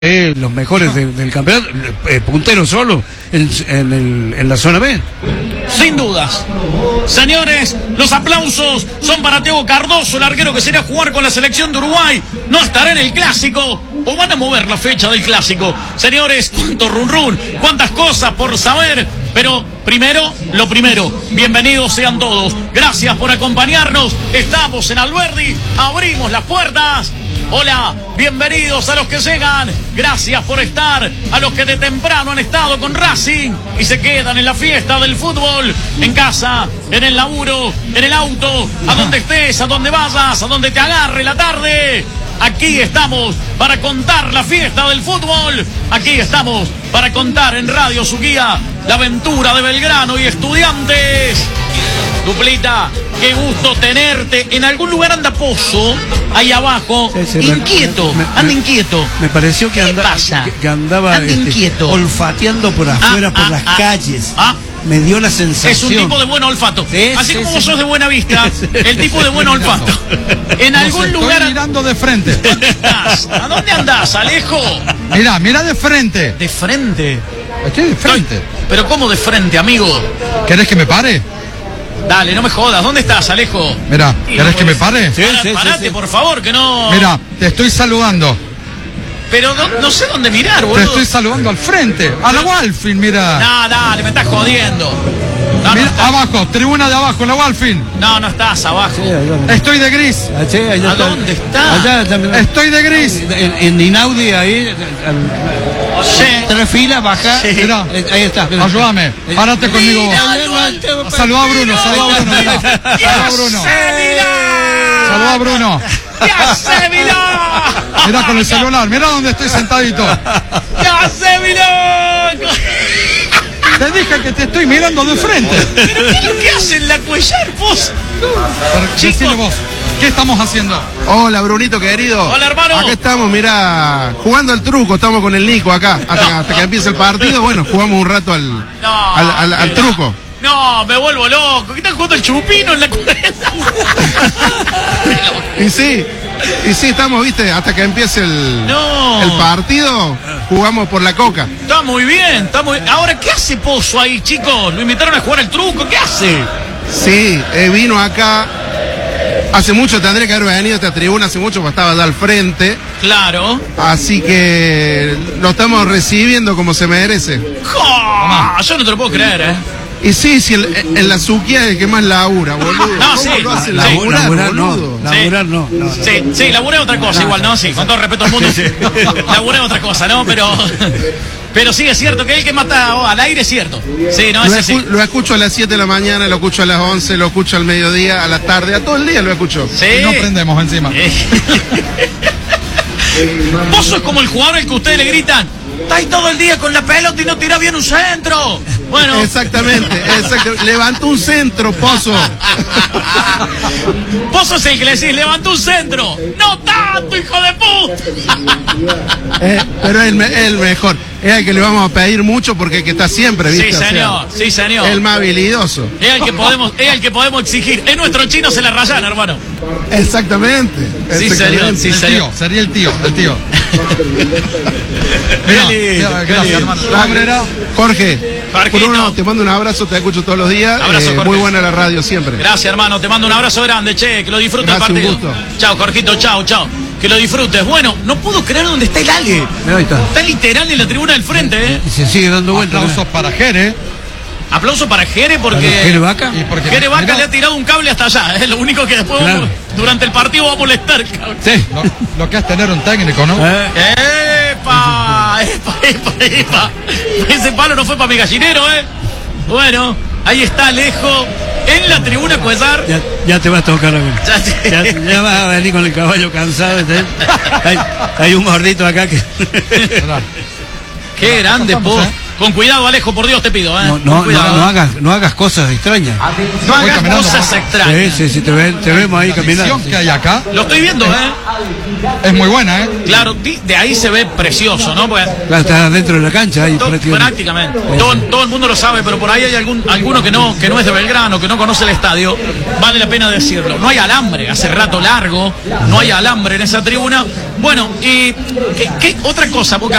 Los mejores del campeonato, puntero solo en la zona B. Sin dudas. Señores, los aplausos son para Thiago Cardoso, el arquero que sería jugar con la selección de Uruguay. No estará en el clásico, o van a mover la fecha del clásico. Señores, cuánto run run, cuántas cosas por saber. Pero primero, lo primero, bienvenidos sean todos. Gracias por acompañarnos. Estamos en Alberdi, abrimos las puertas. Hola, bienvenidos a los que llegan. Gracias por estar. A los que de temprano han estado con Racing y se quedan en la fiesta del fútbol. En casa, en el laburo, en el auto, a donde estés, a donde vayas, a donde te agarre la tarde. Aquí estamos para contar la fiesta del fútbol. Aquí estamos para contar en Radio Su Guía la aventura de Belgrano y Estudiantes. Duplita, qué gusto tenerte. En algún lugar anda Pozo, ahí abajo, sí, inquieto, anda inquieto. Me pareció que andaba inquieto, olfateando por afuera, por las calles. Me dio la sensación. Es un tipo de buen olfato. Sí, así como vos sos de buena vista, el tipo de buen olfato. En algún lugar. Estoy mirando de frente. ¿Dónde estás? ¿A dónde andás, Alejo? Mira de frente. ¿De frente? Estoy de frente. ¿Pero cómo de frente, amigo? ¿Querés que me pare? Dale, no me jodas. ¿Dónde estás, Alejo? Mira, ¿querés que me pare? Sí, parate, por favor, que no. Mira, te estoy saludando. Pero no sé dónde mirar, boludo. Te estoy saludando al frente, a la Walfin, mira. No, dale, me estás jodiendo. Mira, abajo, tribuna de abajo, la Walfin. No estás abajo. Sí, estoy de gris. ¿A dónde estás? Estoy de gris. En Inaudi, ahí. Sí. 3 filas, baja. Sí. Mira, ahí está. Ayúdame, parate conmigo vos. Saludá a Bruno, saludá a Bruno. Saludá a Bruno. Saludá a Bruno. ¡Ya se miró! Mira con el celular, mira dónde estoy sentadito. ¡Ya se miró! Te dije que te estoy mirando de frente. ¿Pero qué es lo que hacen la Cuellar, vos? Decile vos, ¿qué estamos haciendo? Hola, Brunito querido. Hola, hermano. Acá estamos, mirá, jugando al truco, estamos con el Nico acá. Hasta que empiece el partido, bueno, jugamos un rato al truco. No, me vuelvo loco. ¿Qué están jugando el chupino en la cuerda? Y sí, estamos, viste, hasta que empiece el partido, jugamos por la coca. Está muy bien, Ahora, ¿qué hace Pozo ahí, chicos? ¿Lo invitaron a jugar al truco? ¿Qué hace? Sí, vino acá. Hace mucho tendría que haber venido a esta tribuna, hace mucho, porque estaba allá al frente. Claro. Así que lo estamos recibiendo como se merece. Yo no te lo puedo creer, Y sí, en la Suquía es el que más labura, boludo. No, sí. ¿Cómo lo hace Laburar, boludo? Laburar no. Sí, laburé otra cosa igual, ¿no? Sí, con todo respeto al mundo. Laburé otra cosa, ¿no? Pero sí, es cierto que el que mata al aire es cierto. Sí, no, ese sí. Lo escucho a las 7 de la mañana, lo escucho a las 11, lo escucho al mediodía, a la tarde, a todo el día lo escucho. Sí. Y no prendemos encima. Pozo es como el jugador al que ustedes le gritan: está ahí todo el día con la pelota y no tira bien un centro. Bueno. Exactamente. Levantó un centro, Pozo. Pozo es el que le decís: levantó un centro. No tanto, hijo de puta. Pero es el mejor. Es el que le vamos a pedir mucho porque el que está siempre, ¿viste? Sí, señor. El más habilidoso. Es el que podemos exigir. Es nuestro chino, se la rayan, hermano. Exactamente. Sí, señor. Sí, señor. Sería el tío. Mira, gracias, hermano. Jorge, Bruno, te mando un abrazo, te escucho todos los días. Abrazo, muy buena la radio siempre. Gracias, hermano, te mando un abrazo grande, che, que lo disfrutes el partido. Un gusto. Chao, Jorgito, chao. Que lo disfrutes. Bueno, no puedo creer dónde está el Ale. Ahí está. Está literal en la tribuna del frente, Y se sigue dando vueltas. Aplausos para Jere. Aplauso para Jere porque Jere Vaca. Jere Vaca le ha tirado un cable hasta allá. Es lo único que después durante el partido va a molestar. Sí. Lo que es tener un técnico, ¿no? ¡Epa! Ese palo no fue para mi gallinero, Bueno, ahí está Alejo en la tribuna Cuellar. Ya te va a tocar a ver. Ya vas a venir con el caballo cansado. Hay un gordito acá que. Qué grande, Po. Con cuidado, Alejo, por Dios te pido, No hagas cosas extrañas. No hagas cosas extrañas. Sí, te vemos ahí caminando. La que hay acá. Lo estoy viendo, Es muy buena, Claro, de ahí se ve precioso, ¿no? Pues, está dentro de la cancha ahí. Prácticamente. Todo el mundo lo sabe, pero por ahí hay alguno que no es de Belgrano, que no conoce el estadio. Vale la pena decirlo. No hay alambre, hace rato largo. No hay alambre en esa tribuna. Bueno, ¿qué otra cosa? Porque